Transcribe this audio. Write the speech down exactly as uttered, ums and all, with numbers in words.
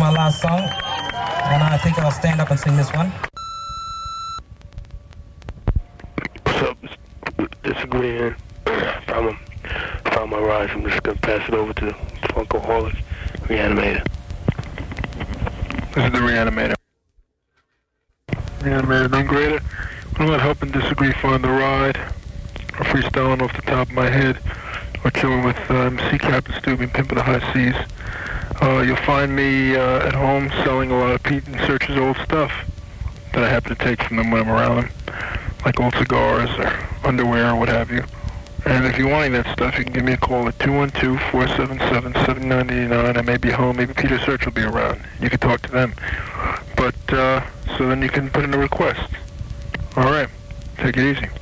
my last song, and I think I'll stand up and sing this one. What's up? Disagreeing. Found, found my ride. I'm just going to pass it over to Funkaholic Reanimator. This is the Reanimator. Reanimator, none greater. I'm not helping Disagree find the ride, or freestyling off the top of my head, or chilling with uh, M C Captain Stubby and Pimp of the High Seas. Uh, you'll find me uh, at home selling a lot of Pete and Search's old stuff that I happen to take from them when I'm around them, like old cigars or underwear or what have you. And if you want any of that stuff, you can give me a call at two one two, four seven seven, seven nine eight nine. I may be home. Maybe Peter Search will be around. You can talk to them. But, uh, so then you can put in a request. All right. Take it easy.